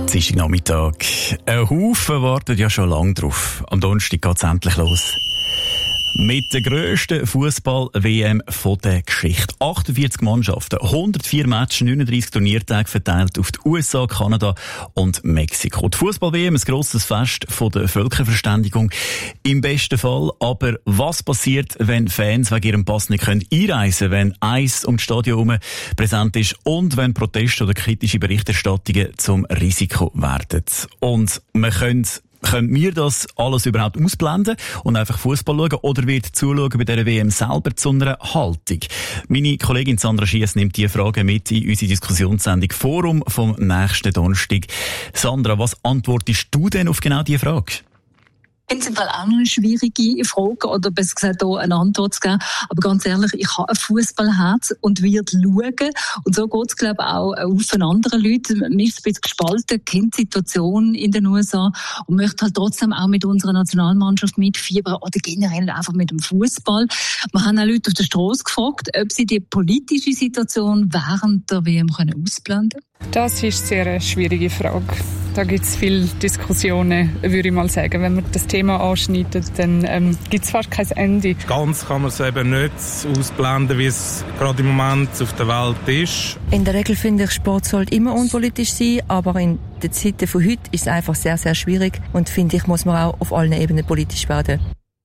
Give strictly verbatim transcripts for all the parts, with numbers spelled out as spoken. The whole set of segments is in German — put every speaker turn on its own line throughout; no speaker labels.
Dienstagnachmittag. Ein Haufen wartet ja schon lange drauf. Am Donnerstag geht es endlich los. Mit der grössten Fußball-W M von der Geschichte. achtundvierzig Mannschaften, hundertvier Matches, neununddreissig Turniertage verteilt auf die U S A, Kanada und Mexiko. Die Fußball-W M, ein grosses Fest von der Völkerverständigung im besten Fall. Aber was passiert, wenn Fans wegen ihrem Pass nicht können einreisen können, wenn Eis um das Stadion herum präsent ist und wenn Proteste oder kritische Berichterstattungen zum Risiko werden? Und man könnte Können wir das alles überhaupt ausblenden und einfach Fußball schauen, oder wird Zuschauen bei dieser W M selber zu einer Haltung? Meine Kollegin Sandra Schiess nimmt diese Frage mit in unsere Diskussionssendung Forum vom nächsten Donnerstag. Sandra, was antwortest du denn auf genau diese Frage?
Ich finde es im Fall auch noch eine schwierige Frage, oder besser gesagt auch eine Antwort zu geben. Aber ganz ehrlich, ich habe ein Fußballherz und werde schauen. Und so geht es, glaube ich, auch auf andere Leute. Man ist ein bisschen gespalten, kennt die Situation in den U S A und möchte halt trotzdem auch mit unserer Nationalmannschaft mitfiebern oder generell einfach mit dem Fußball. Wir haben auch Leute auf der Straße gefragt, ob sie die politische Situation während der W M können ausblenden können.
Das ist sehr eine schwierige Frage. Da gibt es viele Diskussionen, würde ich mal sagen. Wenn man das Thema anschneidet, dann ähm, gibt es fast kein Ende.
Ganz kann man es eben nicht ausblenden, wie es gerade im Moment auf der Welt ist.
In der Regel finde ich, Sport sollte immer unpolitisch sein, aber in den Zeiten von heute ist es einfach sehr, sehr schwierig und finde ich, muss man auch auf allen Ebenen politisch werden.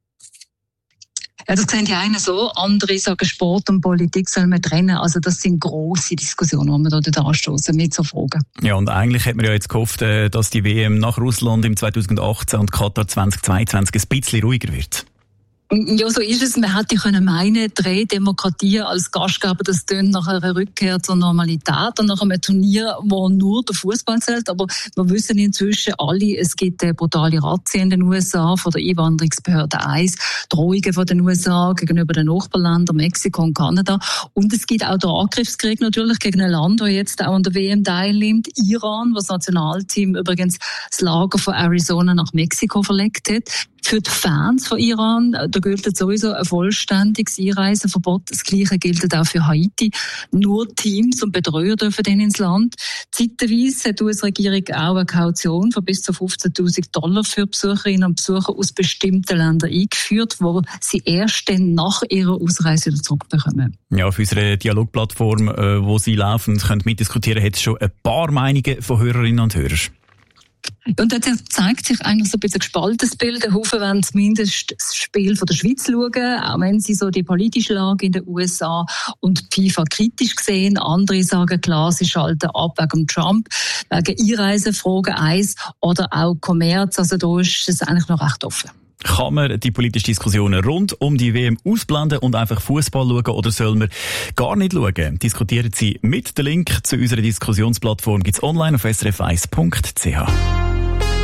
Ja, das sehen die einen so, andere sagen, Sport und Politik soll man trennen. Also das sind grosse Diskussionen, die wir da anstoßen mit so Fragen.
Ja, und eigentlich hat man ja jetzt gehofft, dass die W M nach Russland im zweitausendachtzehn und Katar zweitausendzweiundzwanzig ein bisschen ruhiger wird.
Ja, so ist es. Man hätte können meinen, drei Demokratien als Gastgeber, das tönt nach einer Rückkehr zur Normalität und nach einem Turnier, wo nur der Fußball zählt. Aber wir wissen inzwischen alle, es gibt brutale Razzien in den U S A von der Einwanderungsbehörde eins, Drohungen von den U S A gegenüber den Nachbarländern Mexiko und Kanada. Und es gibt auch den Angriffskrieg natürlich gegen ein Land, das jetzt auch an der W M teilnimmt, Iran, wo das Nationalteam übrigens das Lager von Arizona nach Mexiko verlegt hat. Für die Fans von Iran, da gilt sowieso ein vollständiges Einreiseverbot. Das Gleiche gilt auch für Haiti. Nur Teams und Betreuer dürfen dann ins Land. Zeitweise hat die U S-Regierung auch eine Kaution von bis zu fünfzehntausend Dollar für Besucherinnen und Besucher aus bestimmten Ländern eingeführt, wo sie erst dann nach ihrer Ausreise wieder zurückbekommen.
Ja, auf unserer Dialogplattform, wo Sie laufen, können mitdiskutieren, hat es schon ein paar Meinungen von Hörerinnen und Hörern.
Und da zeigt sich eigentlich so ein bisschen gespaltenes Bild. Ein Haufen wollen zumindest das Spiel von der Schweiz schauen, auch wenn sie so die politische Lage in den U S A und die FIFA kritisch sehen. Andere sagen klar, sie schalten ab wegen Trump, wegen Einreisefragen eins oder auch Kommerz. Also da ist es eigentlich noch recht offen.
Kann man die politischen Diskussionen rund um die W M ausblenden und einfach Fußball schauen, oder soll man gar nicht schauen? Diskutieren Sie mit. Den Link zu unserer Diskussionsplattform gibt's online auf s r f eins punkt c h.